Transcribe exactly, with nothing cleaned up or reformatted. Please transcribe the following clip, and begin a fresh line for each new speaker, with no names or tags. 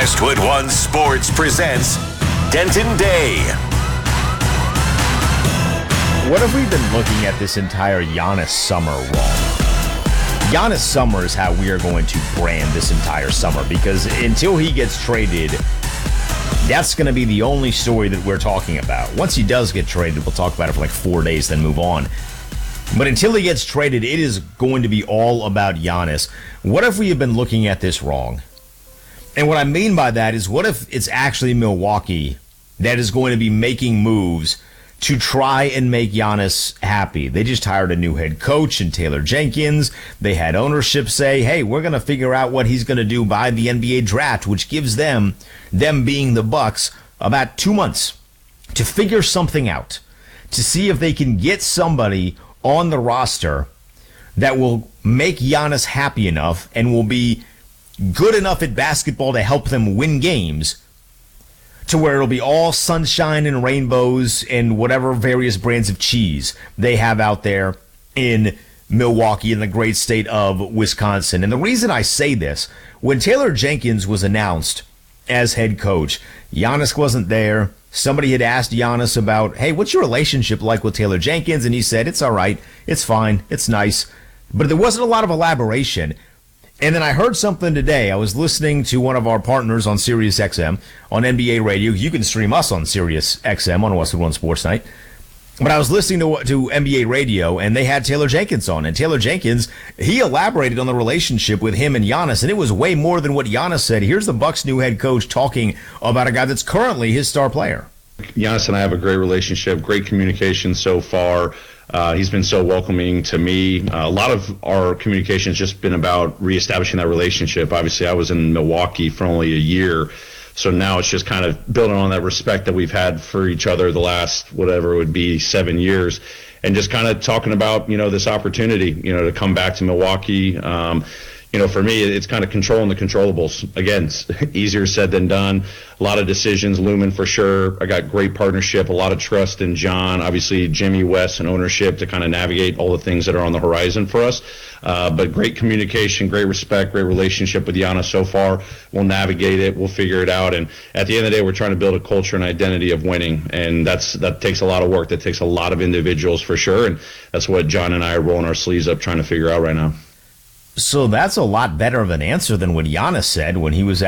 Westwood One Sports presents Denton Day.
What have we been looking at this entire Giannis summer wrong? Giannis summer is how we are going to brand this entire summer, because until he gets traded, that's going to be the only story that we're talking about. Once he does get traded, we'll talk about it for like four days, then move on. But until he gets traded, it is going to be all about Giannis. What if we have been looking at this wrong? And what I mean by that is, what if it's actually Milwaukee that is going to be making moves to try and make Giannis happy? They just hired a new head coach in Taylor Jenkins. They had ownership say, hey, we're going to figure out what he's going to do by the N B A draft, which gives them, them being the Bucks, about two months to figure something out, to see if they can get somebody on the roster that will make Giannis happy enough and will be good enough at basketball to help them win games, to where it'll be all sunshine and rainbows and whatever various brands of cheese they have out there in Milwaukee, in the great state of Wisconsin. And the reason I say this, when Taylor Jenkins was announced as head coach, Giannis wasn't there. Somebody had asked Giannis about, hey, what's your relationship like with Taylor Jenkins? And he said, it's all right, it's fine, it's nice. But there wasn't a lot of elaboration. And then I heard something today. I was listening to one of our partners on Sirius X M on N B A radio. You can stream us on Sirius X M on Westwood One Sports Night. But I was listening to to N B A radio, and they had Taylor Jenkins on. And Taylor Jenkins, he elaborated on the relationship with him and Giannis, and it was way more than what Giannis said. Here's the Bucks' new head coach talking about a guy that's currently his star player.
Giannis and I have a great relationship, great communication so far. Uh, he's been so welcoming to me. Uh, a lot of our communication has just been about reestablishing that relationship. Obviously, I was in Milwaukee for only a year, so now it's just kind of building on that respect that we've had for each other the last, whatever it would be, seven years, and just kind of talking about, you know, this opportunity, you know, to come back to Milwaukee. Um, You know, for me, it's kind of controlling the controllables. Again, it's easier said than done. A lot of decisions looming for sure. I got great partnership, a lot of trust in John, obviously Jimmy, Wes, and ownership to kind of navigate all the things that are on the horizon for us. Uh, but great communication, great respect, great relationship with Giannis so far. We'll navigate it. We'll figure it out. And at the end of the day, we're trying to build a culture and identity of winning. And that's that takes a lot of work. That takes a lot of individuals for sure. And that's what John and I are rolling our sleeves up trying to figure out right now.
So that's a lot better of an answer than what Giannis said when he was